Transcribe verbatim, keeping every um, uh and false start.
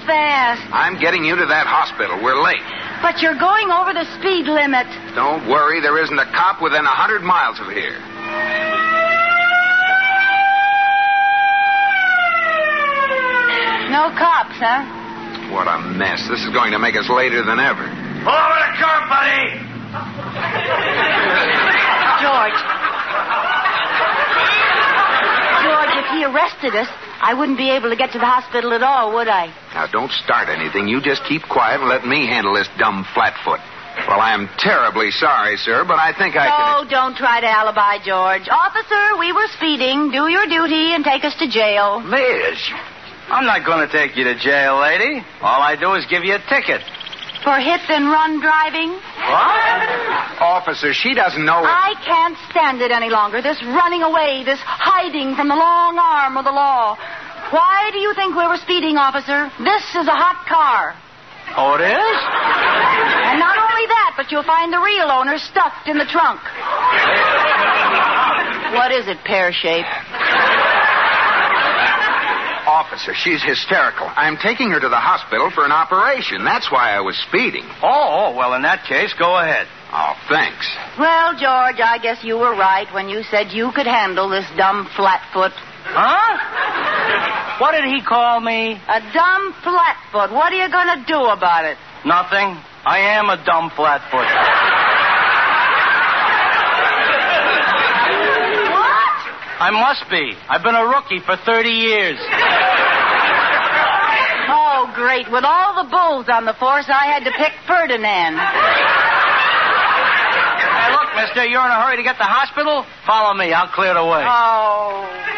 fast. I'm getting you to that hospital. We're late. But you're going over the speed limit. Don't worry, there isn't a cop within a hundred miles of here. No cops, huh? What a mess. This is going to make us later than ever. Pull over the curb, buddy! George. George, if he arrested us, I wouldn't be able to get to the hospital at all, would I? Now, don't start anything. You just keep quiet and let me handle this dumb flatfoot. Well, I am terribly sorry, sir, but I think I no, can... No, don't try to alibi, George. Officer, we were speeding. Do your duty and take us to jail. Liz, I'm not going to take you to jail, lady. All I do is give you a ticket. For hit and run driving? What? Officer, she doesn't know... I can't stand it any longer. This running away, this hiding from the long arm of the law. Why do you think we were speeding, officer? This is a hot car. Oh, it is? And not only that, but you'll find the real owner stuffed in the trunk. What is it, pear-shaped? Officer, she's hysterical. I'm taking her to the hospital for an operation. That's why I was speeding. Oh, well, in that case, go ahead. Oh, thanks. Well, George, I guess you were right when you said you could handle this dumb flatfoot. Huh? What did he call me? A dumb flatfoot. What are you going to do about it? Nothing. I am a dumb flatfoot. What? I must be. I've been a rookie for thirty years. Oh, great. With all the bulls on the force, I had to pick Ferdinand. Hey, look, mister, you're in a hurry to get to the hospital? Follow me. I'll clear the way. Oh.